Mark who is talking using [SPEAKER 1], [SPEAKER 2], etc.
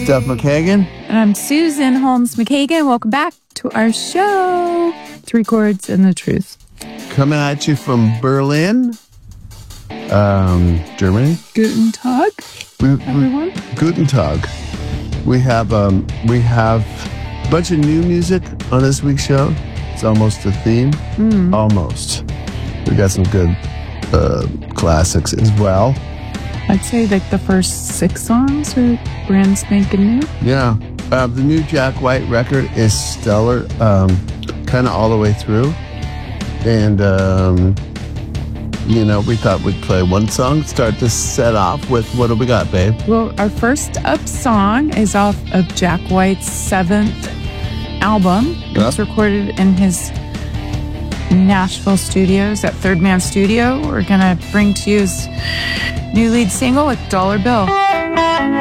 [SPEAKER 1] Steph McKagan.
[SPEAKER 2] And I'm Susan Holmes McKagan. Welcome back to our show, Three Chords and the Truth.
[SPEAKER 1] Coming at you from Berlin, Germany.
[SPEAKER 2] Guten Tag, everyone.
[SPEAKER 1] Guten Tag. We have a bunch of new music on this week's show. It's almost a theme. Almost. We got some good classics as well.
[SPEAKER 2] I'd say like the first 6 songs are brand spanking new.
[SPEAKER 1] Yeah. The new Jack White record is stellar, kind of all the way through. And, we thought we'd play one song, start this set off with, what do we got, babe?
[SPEAKER 2] Well, our first up song is off of Jack White's 7th album.
[SPEAKER 1] Yeah.
[SPEAKER 2] It's recorded in his Nashville studios at Third Man Studio. We're going to bring to you his new lead single with Dollar Bill.